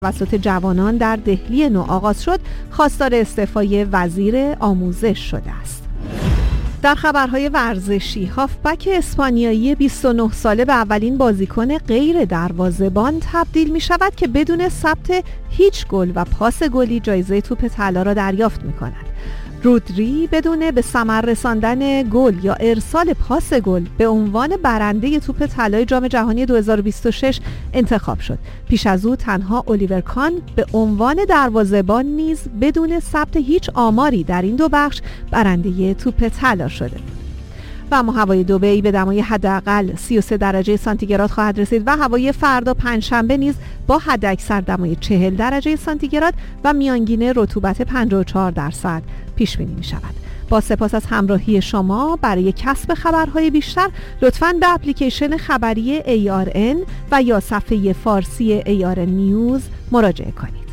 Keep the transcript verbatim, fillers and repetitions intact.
توسط جوانان در دهلی نو آغاز شد، خواستار استعفای وزیر آموزش شده است. در خبرهای ورزشی، هافبک اسپانیایی بیست و نه ساله به اولین بازیکن غیر دروازه‌بان تبدیل می شود که بدون ثبت هیچ گل و پاس گلی جایزه توپ طلا را دریافت می کند. رودری بدون به ثمر رساندن گل یا ارسال پاس گل به عنوان برنده توپ طلای جام جهانی دو هزار و بیست و شش انتخاب شد. پیش از او تنها الیور کان به عنوان دروازه‌بان نیز بدون ثبت هیچ آماری در این دو بخش برنده توپ طلا شده. و اما هوای دبی به دمای حداقل سی و سه درجه سانتیگراد خواهد رسید و هوای فردا پنجشنبه نیز با حداکثر دمای چهل درجه سانتیگراد و میانگین رطوبت پنجاه و چهار درصد پیش بینی می شود. با سپاس از همراهی شما. برای کسب خبرهای بیشتر لطفاً به اپلیکیشن خبری ای آر ان و یا صفحه فارسی ای آر ان نیوز مراجعه کنید.